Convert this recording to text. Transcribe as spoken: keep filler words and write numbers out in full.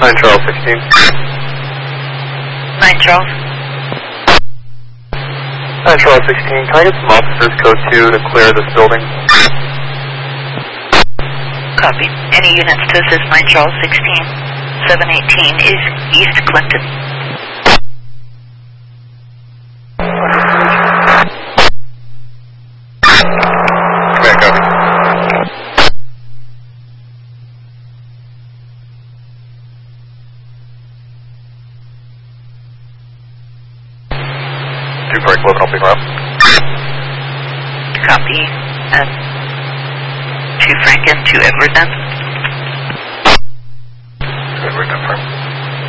nine Charles sixteen. nine Charles. nine Charles sixteen, can I get some officers code two to clear this building? Copy. Any units to assist nine Charles sixteen. seven eighteen is East Clinton. Command, copy. Two Frank eleven, I'll pick her up. Copy. Uh, two Frank and two Edward then.